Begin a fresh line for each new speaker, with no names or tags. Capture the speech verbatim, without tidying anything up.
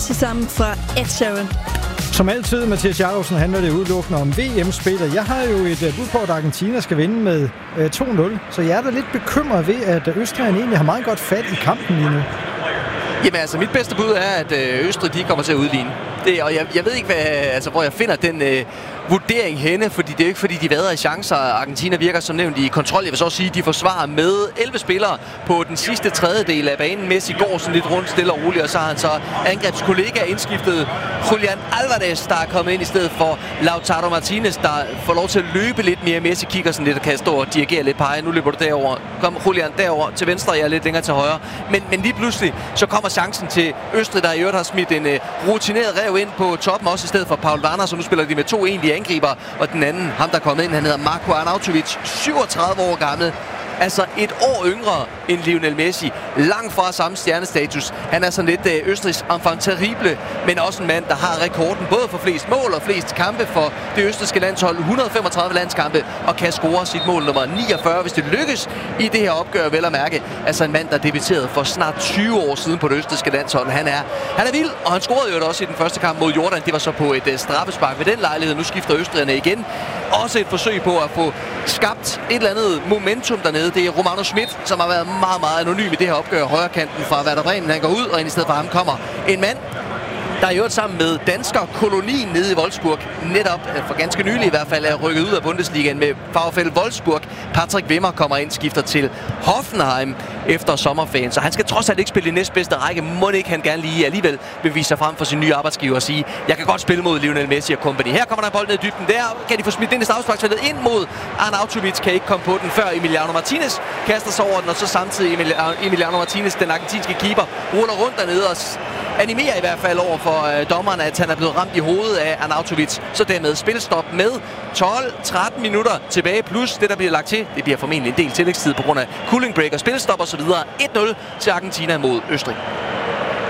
Marcy sammen fra Ed Sheeran.
Som altid, Mathias Jarlovsen, handler det udelukkende om V M-spillet. Jeg har jo et bud på, at Argentina skal vinde med to nul, så jeg er da lidt bekymret ved, at Østrig egentlig har meget godt fat i kampen lige nu.
Jamen altså, mit bedste bud er, at Østrig de kommer til at udligne. Det, og jeg, jeg ved ikke, hvad, altså, hvor jeg finder den øh, vurdering henne, fordi det er jo ikke, fordi de vader i chancer. Argentina virker som nævnt i kontrol. Jeg vil så også sige, at de forsvarer med elleve spillere på den sidste tredjedel af banen. Messi går sådan lidt rundt stille og roligt, og så har han så angrebskollega indskiftet Julian Alvarez, der er kommet ind i stedet for Lautaro Martinez, der får lov til at løbe lidt mere. Messi kigger sådan lidt og kan stå og dirigere lidt, pege. Nu løber du derover. Kom Julian derover til venstre, jeg er lidt længere til højre. Men, men lige pludselig, så kommer chancen til Østrig, der i øvrigt har smidt en uh, rutineret rev ind på toppen, også i stedet for Paul Warner, så nu spiller de med to egentlige angriber, og den anden, ham der er kommet ind, han hedder Marko Arnautovic, syvogtredive år gammel. Altså et år yngre end Lionel Messi. Langt fra samme stjernestatus. Han er sådan lidt øh, Østrigs enfant terrible, men også en mand, der har rekorden både for flest mål og flest kampe for det østrigske landshold. et hundrede og femogtredive landskampe, og kan score sit mål nummer niogfyrre, hvis det lykkes i det her opgør, vel at mærke. Altså en mand, der debuterede for snart tyve år siden på det østrigske landshold. Han er, han er vild, og han scorede jo også i den første kamp mod Jordan. Det var så på et øh, straffespark ved den lejlighed. Nu skifter østrigerne igen. Også et forsøg på at få skabt et eller andet momentum dernede. Det er Romano Schmidt, som har været meget, meget anonym i det her opgør. Højrekanten fra Werder Bremen, han går ud, og ind i stedet for ham kommer en mand, der er gjort sammen med danskerkolonien nede i Wolfsburg. Netop, for ganske nylig i hvert fald, er rykket ud af Bundesligaen med VfL Wolfsburg. Patrick Wimmer kommer ind, skifter til Hoffenheim efter sommerferien. Så han skal trods alt ikke spille i næstbedste række. Må ikke han gerne lige alligevel vil vise sig frem for sin nye arbejdsgiver og sige, jeg kan godt spille mod Lionel Messi og company. Her kommer der en bold ned i dybden. Der kan de få smidt ind i straffesparksfeltet ind mod Arnautovic. Kan ikke komme på den, før Emiliano Martinez kaster sig over den, og så samtidig Emiliano Martinez, den argentinske keeper, ruller rundt dernede og animerer i hvert fald over for øh, dommeren, at han er blevet ramt i hovedet af Arnautovic. Så dermed spilstop med tolv tretten minutter tilbage, plus det, der bliver lagt til. Det bliver formentlig en del tillægstid på grund af cooling break og spilstop osv. et nul til Argentina mod Østrig.